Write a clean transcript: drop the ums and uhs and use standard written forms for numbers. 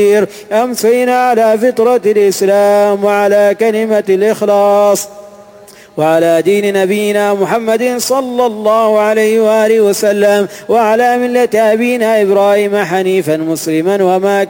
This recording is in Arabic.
أمسينا على فطرة الإسلام وعلى كلمة الإخلاص وعلى دين نبينا محمد صلى الله عليه وآله وسلم وعلى ملة أبينا إبراهيم حنيفا مسلما وما